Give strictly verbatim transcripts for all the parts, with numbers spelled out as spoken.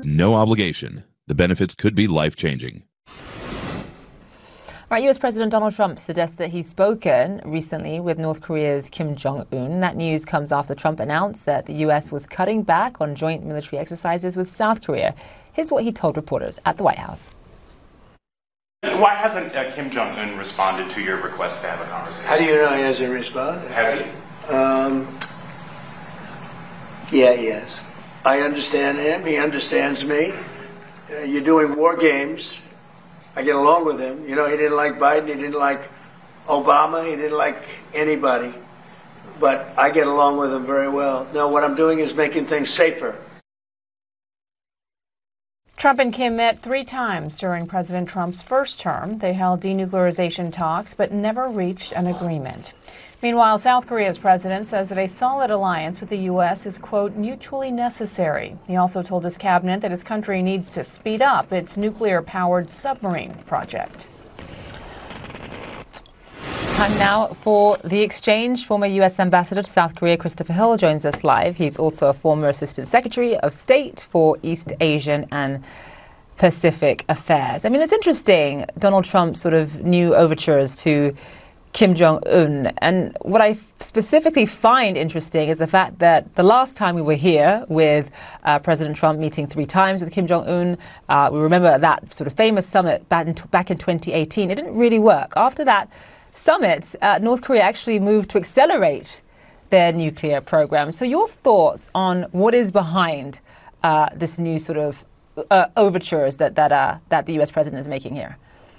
No obligation. The benefits could be life-changing. Right, U S President Donald Trump suggests that he's spoken recently with North Korea's Kim Jong-un. That news comes after Trump announced that the U S was cutting back on joint military exercises with South Korea. Here's what he told reporters at the White House. Why hasn't uh, Kim Jong-un responded to your request to have a conversation? How do you know he hasn't responded? Has he? Um, yeah, he has. I understand him. He understands me. Uh, you're doing war games. I get along with him. You know, he didn't like Biden. He didn't like Obama. He didn't like anybody. But I get along with him very well. Now, what I'm doing is making things safer. Trump and Kim met three times during President Trump's first term. They held denuclearization talks, but never reached an agreement. Meanwhile, South Korea's president says that a solid alliance with the U S is, quote, mutually necessary. He also told his cabinet that his country needs to speed up its nuclear-powered submarine project. Time now for The Exchange. Former U S Ambassador to South Korea Christopher Hill joins us live. He's also a former Assistant Secretary of State for East Asian and Pacific Affairs. I mean, it's interesting, Donald Trump's sort of new overtures to Kim Jong-un. And what I specifically find interesting is the fact that the last time we were here with uh, President Trump meeting three times with Kim Jong-un, uh, we remember that sort of famous summit back in, back in twenty eighteen. It didn't really work. After that summit, uh, North Korea actually moved to accelerate their nuclear program. So your thoughts on what is behind uh, this new sort of uh, overtures that, that, uh, that the U S president is making here?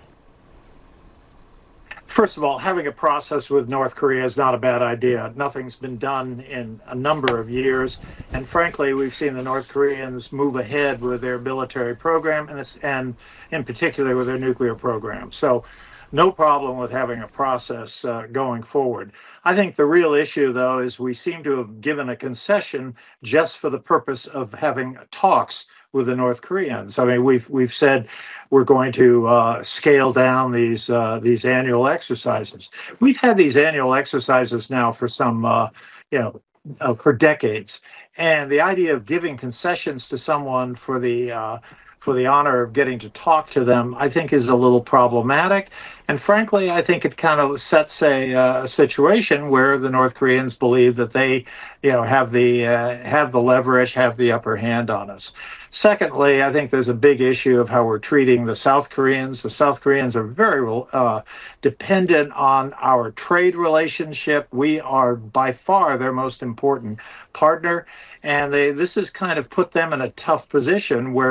First of all, having a process with North Korea is not a bad idea. Nothing's been done in a number of years. And frankly, we've seen the North Koreans move ahead with their military program and, this, and in particular with their nuclear program. So no problem with having a process uh, going forward. I think the real issue, though, is we seem to have given a concession just for the purpose of having talks with the North Koreans. I mean, we've we've said we're going to uh, scale down these uh, these annual exercises. We've had these annual exercises now for some, uh, you know, uh, for decades. And the idea of giving concessions to someone for the uh, for the honor of getting to talk to them, I think is a little problematic. And frankly, I think it kind of sets a, uh, a situation where the North Koreans believe that they, you know, have the uh, have the leverage, have the upper hand on us. Secondly, I think there's a big issue of how we're treating the South Koreans. The South Koreans are very uh, dependent on our trade relationship. We are by far their most important partner. And they, this has kind of put them in a tough position where